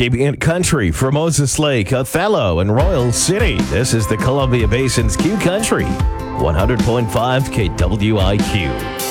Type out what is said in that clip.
Keeping it country for Moses Lake, Othello, and Royal City. This is the Columbia Basin's Q Country, 100.5 KWIQ.